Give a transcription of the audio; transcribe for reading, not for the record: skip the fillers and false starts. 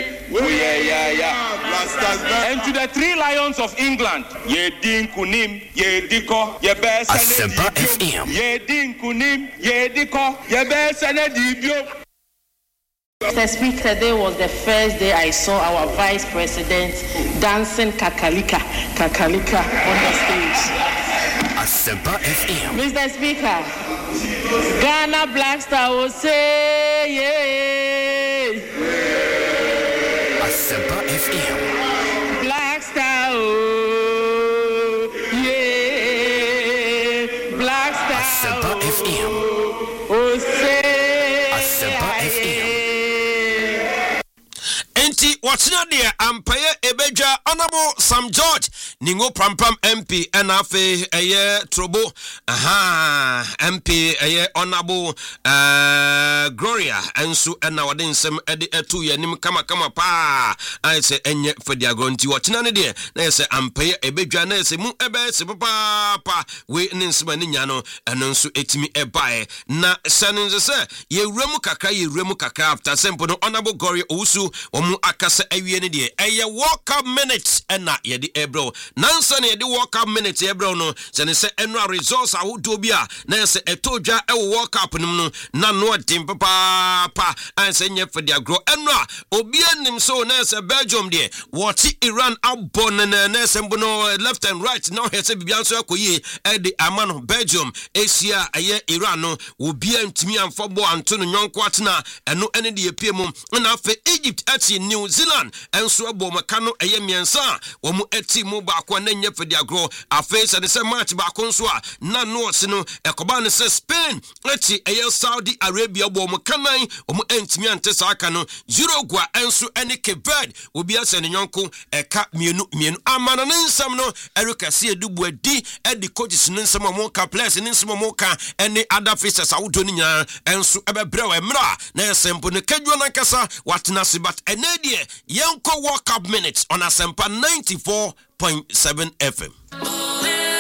And to the 3 lions of England, ye din kunim, ye diko, ye best Asempa FM. Ye din kunim, ye diko, ye best Mr. Speaker, today was the first day I saw our Vice President dancing kakalika on the stage. Asempa FM. Mr. Speaker, Ghana Black Star will say, yeah. Asempa FM. Black Star, oh, yeah. Black Star, Asempa FM. oh, say, Asempa FM. Enti wachina dia ampaye ebeja honorable Sam George ningo prampram MP enafe eye trobo MP eye honorable Gloria ensu ena wade nsem ede etu yanim kama pa I say enye fedi agronti wachina ne dia na yese ampaye ebeja na yese mu ebe se papa we ne nsema ne nya no eno nso etimi ebae na saninze se ye wremu kakra after sempo no honorable Gloria Owusu omu akasa awie ne de eye walk up minutes na ye de ebro nansa ne ye de walk up minutes ebro no se enra resource ahodo bi a na se etodwa e walk up nim no na no dim papa anse nye for dia grow enra obi anim so na se Belgium de what Iran abon na se mbo left and right now he se bibia so akoyi e de amano Belgium Asia aye Iran no obi antimi amfo bo anto no nyonko atena eno ene de epie mum na afa Egypt ati New Zealand enso abo makano eye miensa wo mu ati mu ba kwa na nya fedi agro afese de se match ba ko nso a na north no ekoba ne se Spain ati eye Saudi Arabia bo mu kanan wo mu entimi ante sa aka no Uruguay enso ene Cape Verde obi ase ne nyonko eka mienu amana ne nsam no Erika se edubu adi edi coaches ne nsam mo ka players ne nsam mo ka ene other faces awodo ni nya enso ebebrɛ wa emra na esempo ne kadwo na kasa watena sibat enedie yenko walk up minutes on Asempa 94.7 FM.